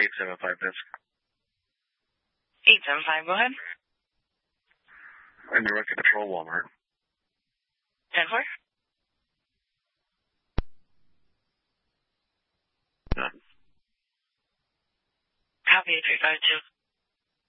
875 Vince. 875, go ahead. And Director Patrol, Walmart. 10-4. Done. Copy 352.